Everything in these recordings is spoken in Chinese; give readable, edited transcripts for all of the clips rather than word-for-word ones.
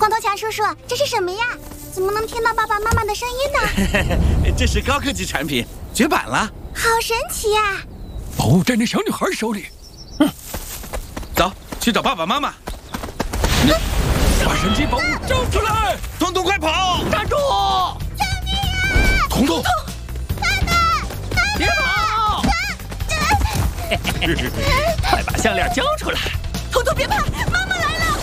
光头强叔叔，这是什么呀？怎么能听到爸爸妈妈的声音呢？ 这是高科技产品，绝版了。 好神奇呀！ 宝物在那小女孩手里。 走，去找爸爸妈妈。 把神奇宝物交出来！ 彤彤，快跑！ 站住！ 救命啊！ 彤彤， 别跑！快把项链交出来！ 彤彤别怕，妈妈来了！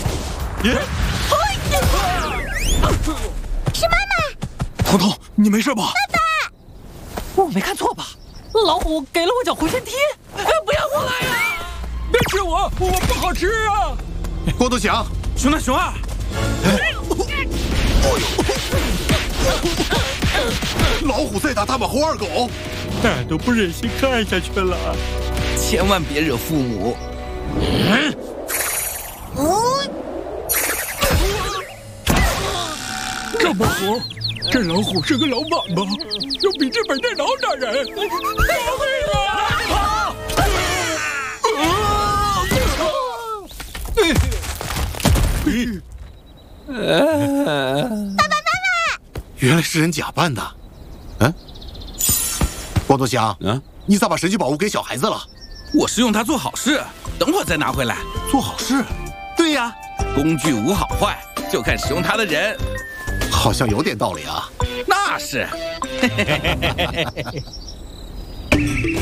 是妈妈！ 彤彤，你没事吧？ 爸爸， 我没看错吧？老虎给了我脚回旋踢，不要过来呀！ 别吃我，我不好吃啊！ 光头强， 熊大、熊二， 老虎在打大马猴二狗， 蛋都不忍心看下去了。 千万别惹父母。 这么火，这老虎是个老板吗？用笔记本电脑打人！救命啊！ 爸爸妈妈， 原来是人假扮的。嗯，光头强，你咋把神奇宝物给小孩子了？ 我是用它做好事，等会儿再拿回来。 做好事？ 对呀，工具无好坏，就看使用它的人。 好像有点道理啊。 那是。